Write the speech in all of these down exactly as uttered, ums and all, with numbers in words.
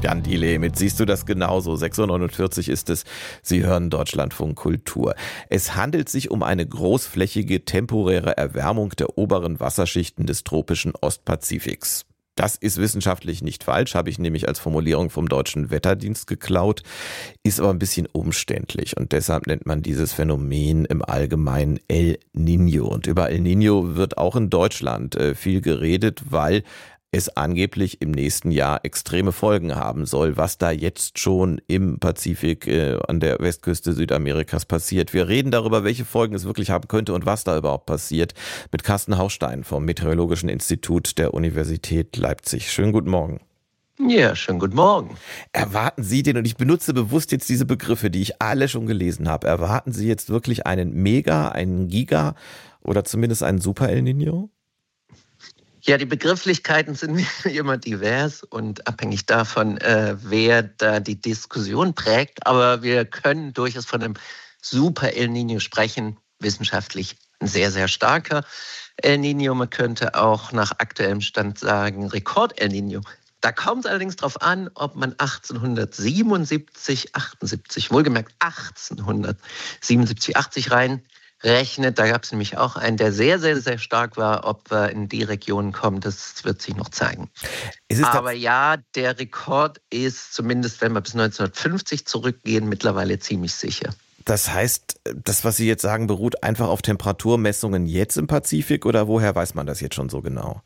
Jan Delay mit Siehst du das genauso? sechs Uhr neunundvierzig ist es. Sie hören Deutschlandfunk Kultur. Es handelt sich um eine großflächige temporäre Erwärmung der oberen Wasserschichten des tropischen Ostpazifiks. Das ist wissenschaftlich nicht falsch, habe ich nämlich als Formulierung vom Deutschen Wetterdienst geklaut, ist aber ein bisschen umständlich und deshalb nennt man dieses Phänomen im Allgemeinen El Niño. Und über El Niño wird auch in Deutschland äh, viel geredet, weil es angeblich im nächsten Jahr extreme Folgen haben soll, was da jetzt schon im Pazifik äh, an der Westküste Südamerikas passiert. Wir reden darüber, welche Folgen es wirklich haben könnte und was da überhaupt passiert, mit Carsten Haustein vom Meteorologischen Institut der Universität Leipzig. Schönen guten Morgen. Ja, schönen guten Morgen. Erwarten Sie den, und ich benutze bewusst jetzt diese Begriffe, die ich alle schon gelesen habe, erwarten Sie jetzt wirklich einen Mega, einen Giga oder zumindest einen Super El Niño? Ja, die Begrifflichkeiten sind immer divers und abhängig davon, äh, wer da die Diskussion prägt. Aber wir können durchaus von einem Super El Niño sprechen, wissenschaftlich ein sehr, sehr starker El Niño. Man könnte auch nach aktuellem Stand sagen Rekord El Niño. Da kommt es allerdings darauf an, ob man achtzehnhundertsiebenundsiebzig, achtundsiebzig, wohlgemerkt achtzehnhundertsiebenundsiebzig, achtzig rein rechnet. Da gab es nämlich auch einen, der sehr, sehr, sehr stark war. Ob wir in die Region kommen, das wird sich noch zeigen. Aber ja, der Rekord ist, zumindest wenn wir bis neunzehnhundertfünfzig zurückgehen, mittlerweile ziemlich sicher. Das heißt, das, was Sie jetzt sagen, beruht einfach auf Temperaturmessungen jetzt im Pazifik oder woher weiß man das jetzt schon so genau?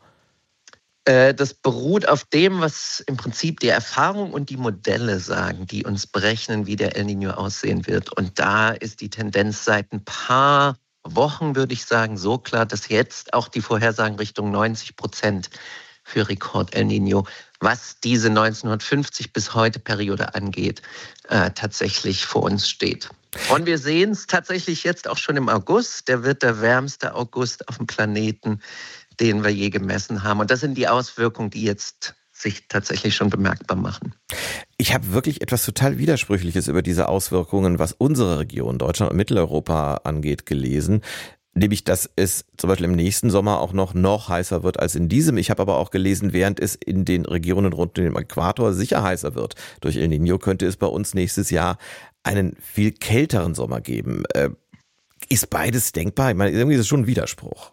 Das beruht auf dem, was im Prinzip die Erfahrung und die Modelle sagen, die uns berechnen, wie der El Niño aussehen wird. Und da ist die Tendenz seit ein paar Wochen, würde ich sagen, so klar, dass jetzt auch die Vorhersagen Richtung neunzig Prozent für Rekord El Niño, was diese neunzehnhundertfünfzig bis heute Periode angeht, äh, tatsächlich vor uns steht. Und wir sehen es tatsächlich jetzt auch schon im August. Der wird der wärmste August auf dem Planeten, den wir je gemessen haben. Und das sind die Auswirkungen, die jetzt sich tatsächlich schon bemerkbar machen. Ich habe wirklich etwas total Widersprüchliches über diese Auswirkungen, was unsere Region, Deutschland und Mitteleuropa angeht, gelesen. Nämlich, dass es zum Beispiel im nächsten Sommer auch noch, noch heißer wird als in diesem. Ich habe aber auch gelesen, während es in den Regionen rund um den Äquator sicher heißer wird durch El Niño, könnte es bei uns nächstes Jahr einen viel kälteren Sommer geben. Äh, ist beides denkbar? Ich meine, irgendwie ist es schon ein Widerspruch.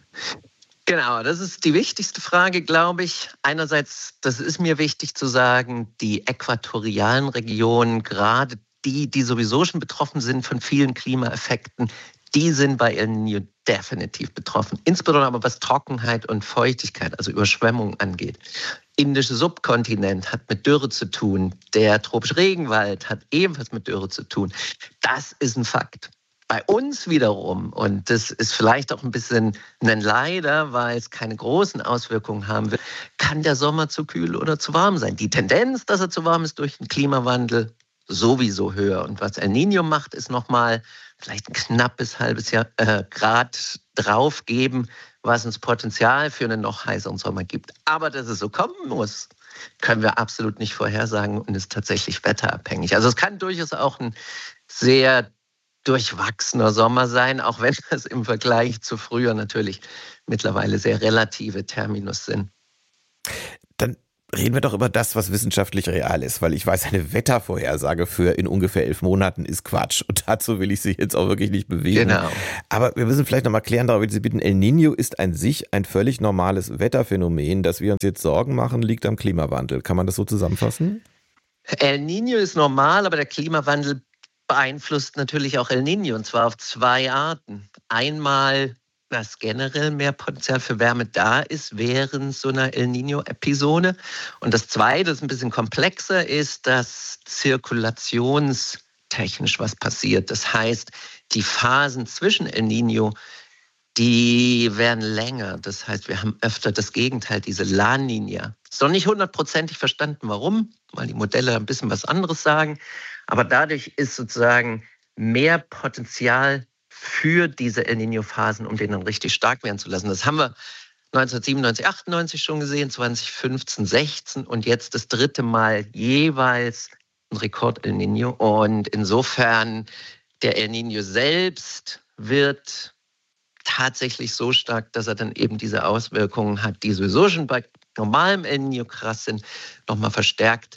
Genau, das ist die wichtigste Frage, glaube ich. Einerseits, das ist mir wichtig zu sagen, die äquatorialen Regionen, gerade die, die sowieso schon betroffen sind von vielen Klimaeffekten, die sind bei El Niño definitiv betroffen. Insbesondere aber was Trockenheit und Feuchtigkeit, also Überschwemmung angeht. Indische Subkontinent hat mit Dürre zu tun. Der tropische Regenwald hat ebenfalls mit Dürre zu tun. Das ist ein Fakt. Bei uns wiederum, und das ist vielleicht auch ein bisschen ein Leider, weil es keine großen Auswirkungen haben wird, kann der Sommer zu kühl oder zu warm sein. Die Tendenz, dass er zu warm ist durch den Klimawandel, sowieso höher. Und was El Niño macht, ist nochmal vielleicht ein knappes halbes Jahr, äh, Grad draufgeben, was uns Potenzial für einen noch heißeren Sommer gibt. Aber dass es so kommen muss, können wir absolut nicht vorhersagen und ist tatsächlich wetterabhängig. Also es kann durchaus auch ein sehr durchwachsener Sommer sein, auch wenn das im Vergleich zu früher natürlich mittlerweile sehr relative Terminus sind. Dann reden wir doch über das, was wissenschaftlich real ist, weil ich weiß, eine Wettervorhersage für in ungefähr elf Monaten ist Quatsch und dazu will ich Sie jetzt auch wirklich nicht bewegen. Genau. Aber wir müssen vielleicht noch mal klären, darüber Sie bitten, El Niño ist an sich ein völlig normales Wetterphänomen. Dass wir uns jetzt Sorgen machen, liegt am Klimawandel. Kann man das so zusammenfassen? El Niño ist normal, aber der Klimawandel beeinflusst natürlich auch El Niño, und zwar auf zwei Arten. Einmal, dass generell mehr Potenzial für Wärme da ist während so einer El Niño-Episode. Und das Zweite, das ein bisschen komplexer ist, dass zirkulationstechnisch was passiert. Das heißt, die Phasen zwischen El Niño, die werden länger. Das heißt, wir haben öfter das Gegenteil, diese La Niña. Ist noch nicht hundertprozentig verstanden, warum, weil die Modelle ein bisschen was anderes sagen. Aber dadurch ist sozusagen mehr Potenzial für diese El Niño-Phasen, um den dann richtig stark werden zu lassen. Das haben wir neunzehnhundertsiebenundneunzig, achtundneunzig schon gesehen, zwanzig fünfzehn, sechzehn und jetzt das dritte Mal jeweils ein Rekord El Niño. Und insofern, der El Niño selbst wird tatsächlich so stark, dass er dann eben diese Auswirkungen hat, die sowieso schon bei normalem El Niño krass sind, nochmal verstärkt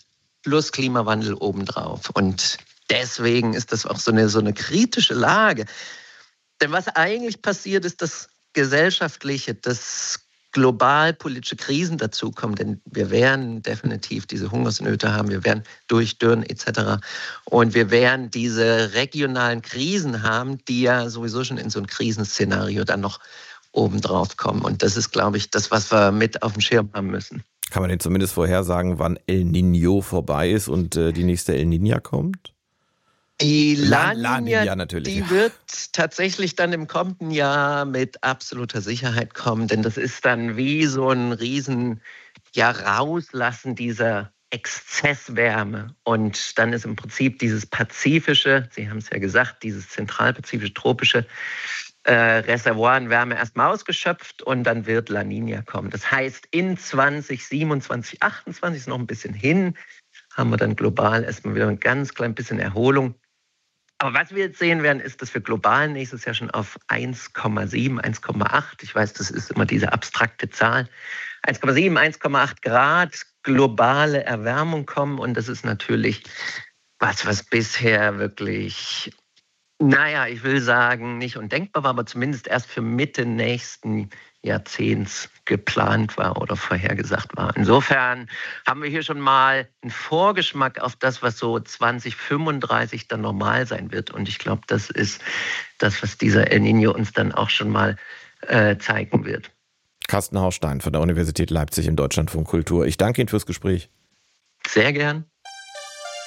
plus Klimawandel obendrauf. Und deswegen ist das auch so eine, so eine kritische Lage. Denn was eigentlich passiert, ist, dass gesellschaftliche, dass global politische Krisen dazukommen. Denn wir werden definitiv diese Hungersnöte haben, wir werden durch Dürren et cetera. Und wir werden diese regionalen Krisen haben, die ja sowieso schon in so ein Krisenszenario dann noch obendrauf kommen. Und das ist, glaube ich, das, was wir mit auf dem Schirm haben müssen. Kann man denn zumindest vorhersagen, wann El Niño vorbei ist und äh, die nächste El Niña kommt? Die La, La, La Niña natürlich. Die wird tatsächlich dann im kommenden Jahr mit absoluter Sicherheit kommen, denn das ist dann wie so ein riesen ja, Rauslassen dieser Exzesswärme. Und dann ist im Prinzip dieses pazifische, Sie haben es ja gesagt, dieses zentralpazifische, tropische äh, Reservoir an Wärme erstmal ausgeschöpft und dann wird La Niña kommen. Das heißt, in zwanzig siebenundzwanzig, achtundzwanzig ist noch ein bisschen hin, haben wir dann global erstmal wieder ein ganz klein bisschen Erholung. Aber was wir jetzt sehen werden, ist, dass wir global nächstes Jahr schon auf eins Komma sieben, eins Komma acht, ich weiß, das ist immer diese abstrakte Zahl, eins Komma sieben, eins Komma acht Grad globale Erwärmung kommen. Und das ist natürlich was, was bisher wirklich, naja, ich will sagen, nicht undenkbar war, aber zumindest erst für Mitte nächsten Jahrzehnts geplant war oder vorhergesagt war. Insofern haben wir hier schon mal einen Vorgeschmack auf das, was so zwanzig fünfunddreißig dann normal sein wird. Und ich glaube, das ist das, was dieser El Niño uns dann auch schon mal äh, zeigen wird. Carsten Haustein von der Universität Leipzig im Deutschlandfunk Kultur. Ich danke Ihnen fürs Gespräch. Sehr gern.